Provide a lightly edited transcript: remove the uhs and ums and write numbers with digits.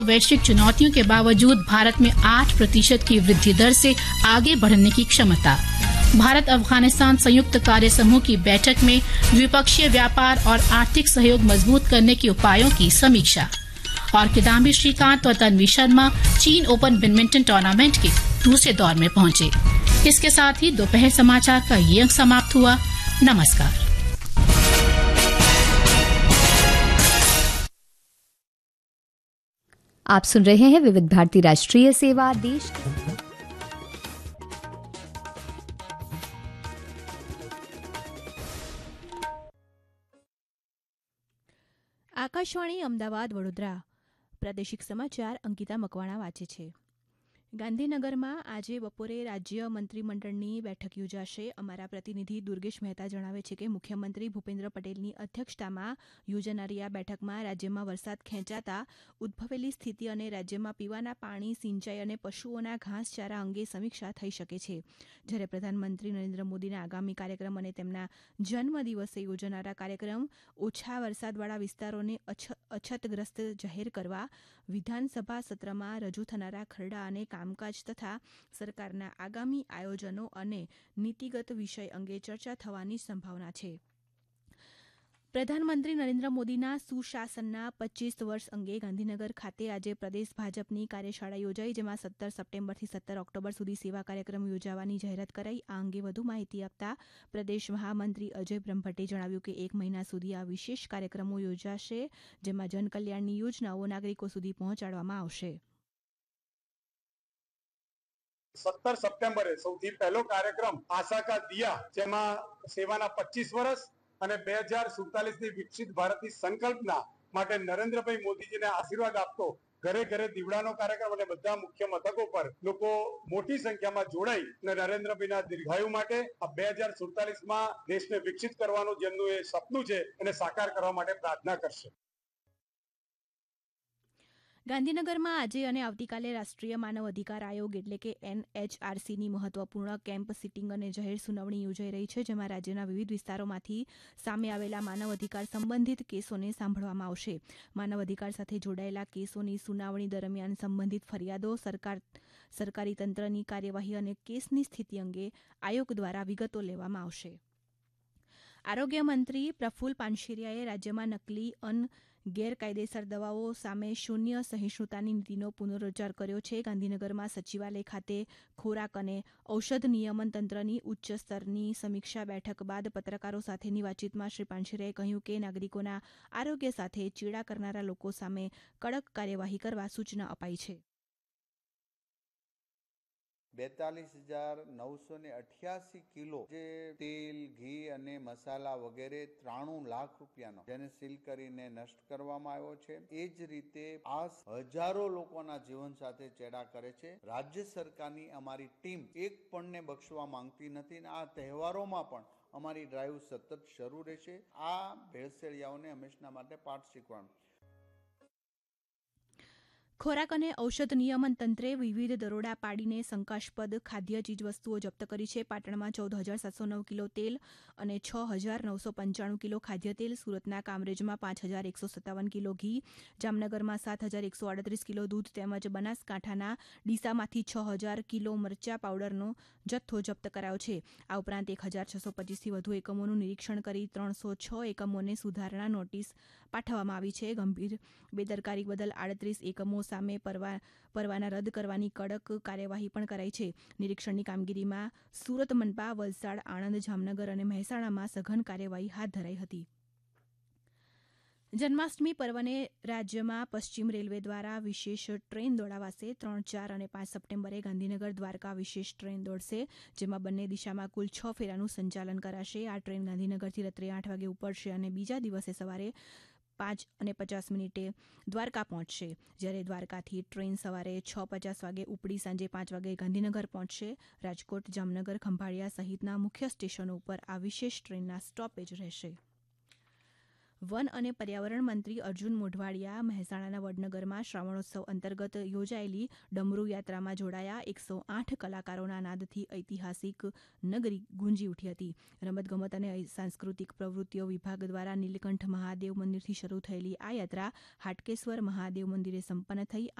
वैश्विक चुनौतियों के बावजूद भारत में 8% की वृद्धि दर से आगे बढ़ने की क्षमता। भारत अफगानिस्तान संयुक्त कार्य समूह की बैठक में द्विपक्षीय व्यापार और आर्थिक सहयोग मजबूत करने के उपायों की समीक्षा। और किदाम्बी श्रीकांत और तन्वी शर्मा चीन ओपन बैडमिंटन टूर्नामेंट के दूसरे दौर में पहुंचे। इसके साथ ही दोपहर समाचार का ये अंक समाप्त हुआ। नमस्कार। आप सुन रहे हैं विविध भारती राष्ट्रीय सेवा देश। આકાશવાણી અમદાવાદ વડોદરા પ્રાદેશિક સમાચાર અંકિતા મકવાણા વાંચે છે. ગાંધીનગરમાં આજે બપોરે રાજ્ય મંત્રીમંડળની બેઠક યોજાશે. અમારા પ્રતિનિધિ દુર્ગેશ મહેતા જણાવે છે કે મુખ્યમંત્રી ભૂપેન્દ્ર પટેલની અધ્યક્ષતામાં યોજાનારી આ બેઠકમાં રાજ્યમાં વરસાદ ખેંચાતા ઉદ્ભવેલી સ્થિતિ અને રાજ્યમાં પીવાના પાણી, સિંચાઈ અને પશુઓના ઘાસચારા અંગે સમીક્ષા થઈ શકે છે. જ્યારે પ્રધાનમંત્રી નરેન્દ્ર મોદીના આગામી કાર્યક્રમ અને તેમના જન્મદિવસે યોજાનારા કાર્યક્રમ ઓછા વરસાદવાળા વિસ્તારોને અછતગ્રસ્ત જાહેર કરવા, વિધાનસભા સત્રમાં રજૂ થનારા ખરડા અને કામકાજ તથા સરકારના આગામી આયોજનો અને નીતિગત વિષય અંગે ચર્ચા થવાની સંભાવના છે. પ્રધાનમંત્રી નરેન્દ્ર મોદીના સુશાસનના 25 વર્ષ અંગે ગાંધીનગર ખાતે આજે પ્રદેશ ભાજપની કાર્યશાળા યોજાઈ, જેમાં 17 સપ્ટેમ્બરથી 17 ઓક્ટોબર સુધી સેવા કાર્યક્રમ યોજવાની જાહેરાત કરાઈ. આ અંગે વધુ માહિતી આપતા પ્રદેશ મહામંત્રી અજય બ્રહ્મભટ્ટે જણાવ્યું કે 1 મહિના સુધી આ વિશેષ કાર્યક્રમો યોજાશે, જેમાં જનકલ્યાણની યોજનાઓ નાગરિકો સુધી પહોંચાડવામાં આવશે. 17 સપ્ટેમ્બરે સૌથી પહેલો કાર્યક્રમ આશા કા દિયા, જેમાં સેવાના 25 વર્ષ અને 2047ની વિકસિત ભારતની સંકલ્પના માટે નરેન્દ્રભાઈ મોદીજીને આશીર્વાદ આપતો ઘરે ઘરે દીવડાનો કાર્યક્રમ અને બધા મુખ્ય મથકો પર લોકો મોટી સંખ્યામાં જોડાઈ અને નરેન્દ્રભાઈના દીર્ઘાયુ માટે આ 2047માં દેશને વિકસિત કરવાનું જેમનું એ સપનું છે એને સાકાર કરવા માટે પ્રાર્થના કરશે. ગાંધીનગરમાં આજે અને આવતીકાલે રાષ્ટ્રીય માનવ અધિકાર આયોગ એટલે કે NHRCની મહત્વપૂર્ણ કેમ્પ સિટિંગ અને જાહેર સુનાવણી યોજાઈ રહી છે, જેમાં રાજ્યના વિવિધ વિસ્તારોમાંથી સામે આવેલા માનવ અધિકાર સંબંધિત કેસોને સાંભળવામાં આવશે. માનવ અધિકાર સાથે જોડાયેલા કેસોની સુનાવણી દરમિયાન સંબંધિત ફરિયાદો, સરકારી તંત્રની કાર્યવાહી અને કેસની સ્થિતિ અંગે આયોગ દ્વારા વિગતો લેવામાં આવશે. આરોગ્ય મંત્રી પ્રફુલ પાનશેરિયાએ રાજ્યમાં નકલી ગેરકાયદેસર દવાઓ સામે શૂન્ય સહિષ્ણુતાની નીતિનો પુનરોચ્ચાર કર્યો છે. ગાંધીનગરમાં સચિવાલય ખાતે ખોરાક અને ઔષધ નિયમન તંત્રની ઉચ્ચ સ્તરની સમીક્ષા બેઠક બાદ પત્રકારો સાથેની વાતચીતમાં શ્રી પાનશેરિયાએ કહ્યું કે નાગરિકોના આરોગ્ય સાથે ચેડા કરનારા લોકો સામે કડક કાર્યવાહી કરવા સૂચના અપાઈ છે. 42,988 કિલો જે તેલ, ઘી અને મસાલા વગેરે 93 લાખ રૂપિયાનો જેને સીલ કરીને નષ્ટ કરવામાં આવ્યો છે. એ જ રીતે આ હજારો લોકોના જીવન સાથે ચેડા કરે છે. રાજ્ય સરકારની અમારી ટીમ એક પણને બક્ષવા માંગતી નથી. આ તહેવારોમાં પણ અમારી ડ્રાઈવ સતત શરૂ રહેશે. આ ભેળસેળિયાઓને હંમેશા માટે પાઠ શીખવાનું. ખોરાક અને ઔષધ નિયમન તંત્રે વિવિધ દરોડા પાડીને શંકાસ્પદ ખાદ્ય ચીજવસ્તુઓ જપ્ત કરી છે. પાટણમાં 14,709 કિલો તેલ અને 6,995 કિલો ખાદ્ય તેલ, સુરતના કામરેજમાં 5,157 કિલો ઘી, જામનગરમાં 7,138 કિલો દૂધ તેમજ બનાસકાંઠાના ડીસામાંથી 6,000 કિલો મરચા પાવડરનો જથ્થો જપ્ત કરાયો છે. આ ઉપરાંત 1,625થી વધુ એકમોનું નિરીક્ષણ કરી 306 એકમોને સુધારણા નોટિસ પાઠવવામાં આવી છે. ગંભીર બેદરકારી બદલ 38 એકમો સામે પરવાના રદ કરવાની કડક કાર્યવાહી પણ કરાઈ છે. નિરીક્ષણની કામગીરીમાં સુરત, મનપા, વલસાડ, આણંદ, જામનગર અને મહેસાણામાં સઘન કાર્યવાહી હાથ ધરાઈ હતી. જન્માષ્ટમી પર્વને રાજ્યમાં પશ્ચિમ રેલવે દ્વારા વિશેષ ટ્રેન દોડાવાશે. 3, 4 અને 5 સપ્ટેમ્બરે ગાંધીનગર દ્વારકા વિશેષ ટ્રેન દોડશે, જેમાં બંને દિશામાં કુલ 6 ફેરાનું સંચાલન કરાશે. આ ટ્રેન ગાંધીનગરથી રાત્રે 8 વાગે ઉપડશે અને બીજા દિવસે સવારે 5:50 દ્વારકા પહોંચશે. જ્યારે દ્વારકાથી ટ્રેન સવારે 6:50 વાગે ઉપડી સાંજે 5 વાગે ગાંધીનગર પહોંચશે. રાજકોટ, જામનગર, ખંભાળિયા સહિતના મુખ્ય સ્ટેશનો ઉપર આ વિશેષ ટ્રેનના સ્ટોપેજ રહેશે. વન અને પર્યાવરણ મંત્રી અર્જુન મોઢવાડિયા મહેસાણાના વડનગરમાં શ્રાવણોત્સવ અંતર્ગત યોજાયેલી ડમરૂ યાત્રામાં જોડાયા. 108 કલાકારોના નાદથી ઐતિહાસિક નગરી ગુંજી ઉઠી હતી. રમતગમત અને સાંસ્કૃતિક પ્રવૃત્તિઓ વિભાગ દ્વારા નીલકંઠ મહાદેવ મંદિરથી શરૂ થયેલી આ યાત્રા હાટકેશ્વર મહાદેવ મંદિરે સંપન્ન થઈ.